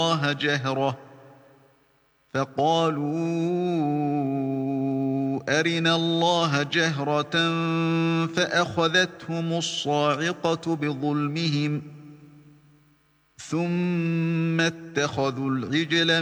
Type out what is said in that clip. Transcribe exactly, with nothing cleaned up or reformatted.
الله جهرة فقالوا أرنا الله جهرة فأخذتهم الصاعقة بظلمهم ثم اتخذوا العجل